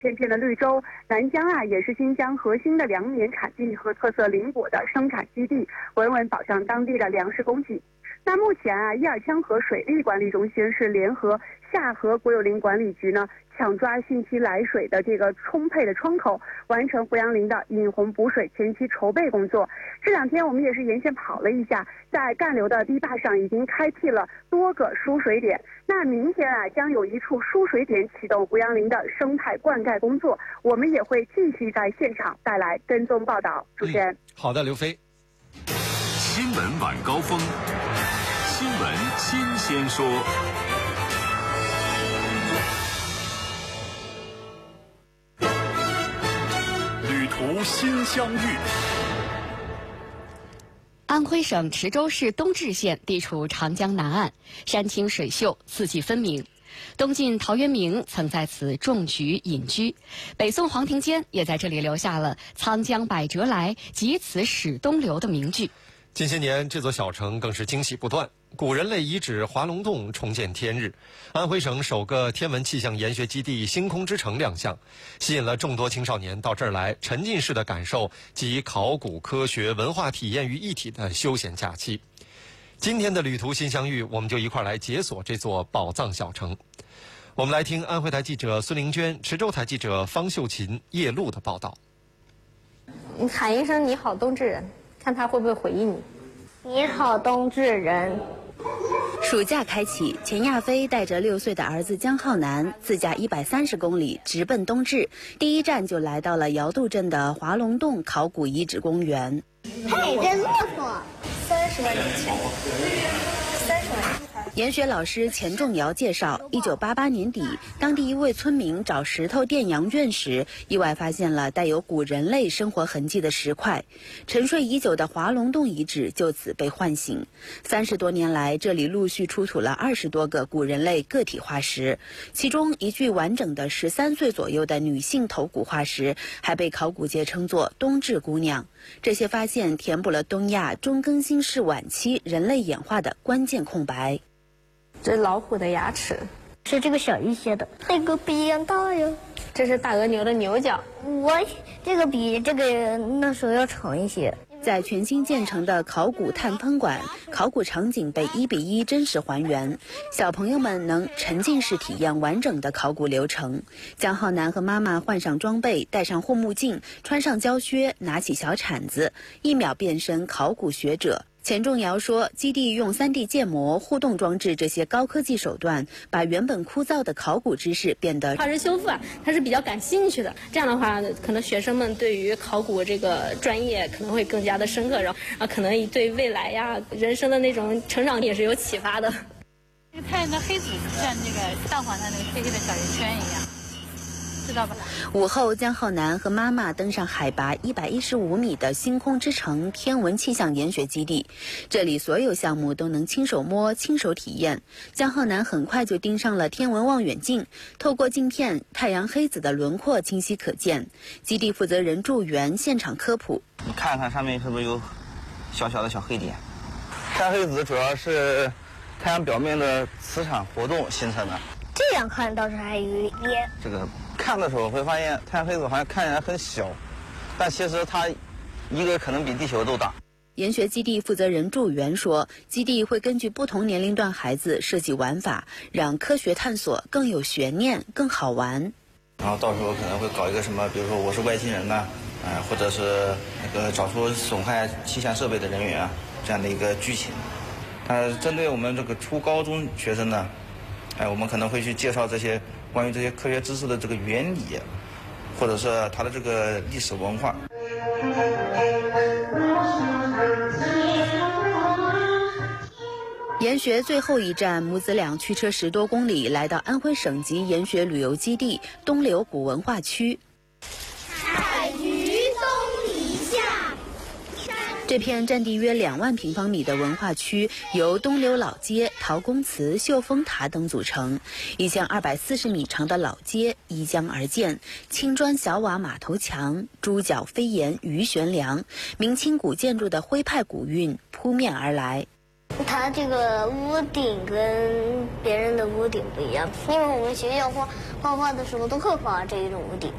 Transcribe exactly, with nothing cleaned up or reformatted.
片片的绿洲，南疆啊也是新疆核心的粮棉产地和特色林果的生产基地，稳稳保障当地的粮食供给。那目前啊，叶尔羌河水利管理中心是联合夏河国有林管理局呢，抢抓汛期来水的这个充沛的窗口，完成胡杨林的引洪补水前期筹备工作。这两天我们也是沿线跑了一下，在干流的堤坝上已经开辟了多个输水点。那明天啊，将有一处输水点启动胡杨林的生态灌溉工作，我们也会继续在现场带来跟踪报道。主持人， 嗯、好的，刘飞。 新闻晚高峰，新闻新鲜说。旅途新相遇。 安徽省池州市东至县地处长江南岸，山清水秀，四季分明。东晋陶渊明曾在此种菊隐居，北宋黄庭坚也在这里留下了“沧江百折来，即此始东流”的名句。 近些年，这座小城更是惊喜不断。古人类遗址华龙洞重见天日，安徽省首个天文气象研学基地星空之城亮相，吸引了众多青少年到这儿来沉浸式的感受集考古、科学、文化体验于一体的休闲假期。今天的旅途新相遇，我们就一块来解锁这座宝藏小城。我们来听安徽台记者孙玲娟、池州台记者方秀琴、叶璐的报道。 你喊一声“你好，东至人”，看他会不会回应你。 你好，东至人。 暑假开启，钱亚飞带着六岁的儿子江浩南自驾一百三十公里，直奔东至。第一站就来到了瑶渡镇的华龙洞考古遗址公园。 嘿，这骆驼， 三十万年前，三十万年前。 研学老师钱仲尧介绍，一九八八年底，当地一位村民找石头垫羊圈时，意外发现了带有古人类生活痕迹的石块，沉睡已久的华龙洞遗址就此被唤醒。三十多年来，这里陆续出土了二十多个古人类个体化石，其中一具完整的十三岁左右的女性头骨化石，还被考古界称作“东至姑娘”。这些发现填补了东亚中更新世晚期人类演化的关键空白。 这老虎的牙齿是这个小一些的，这个比大呀。 这是大额牛的牛角， 我这个比这个那时候要长一些。 在全新建成的考古探喷馆，考古场景被一比一真实还原，小朋友们能沉浸式体验完整的考古流程。江浩南和妈妈换上装备，戴上护目镜，穿上胶靴，拿起小铲子，一秒变身考古学者。钱仲尧说，基地用 三 D 建模、互动装置这些高科技手段，把原本枯燥的考古知识变得化石修复啊，他是比较感兴趣的。这样的话，可能学生们对于考古这个专业可能会更加的深刻，然后啊，可能对未来呀、人生的那种成长也是有启发的。 这个太阳的黑子像那个蛋黄上那个黑黑的小圆圈一样。知道吧？ 午后，江浩南和妈妈登上海拔一百一十五米的星空之城天文气象研学基地，这里所有项目都能亲手摸、亲手体验。江浩南很快就盯上了天文望远镜，透过镜片，太阳黑子的轮廓清晰可见。基地负责人祝元现场科普： 你看看上面是不是有小小的小黑点？太阳黑子主要是太阳表面的磁场活动形成的。 这样看倒是还有一点。 这个看的时候会发现太阳黑子好像看起来很小，但其实它一个可能比地球都大。 研学基地负责人祝元说，基地会根据不同年龄段孩子设计玩法，让科学探索更有悬念、更好玩。 然后到时候可能会搞一个什么，比如说我是外星人呐、啊，呃，或者是那个找出损害气象设备的人员啊，这样的一个剧情。呃，针对我们这个初高中学生呢，哎、呃，我们可能会去介绍这些关于这些科学知识的这个原理，或者是它的这个历史文化。 研学最后一站，母子俩驱车十多公里，来到安徽省级研学旅游基地东流古文化区。 采菊东篱下。 这片占地约两万平方米的文化区，由东流老街、陶公祠、秀峰塔等组成。一向二百四十米长的老街依江而建，青砖小瓦马头墙、猪脚飞檐鱼悬梁，明清古建筑的徽派古韵扑面而来。 它这个屋顶跟别人的屋顶不一样，因为我们学校画画画的时候都会画这一种屋顶。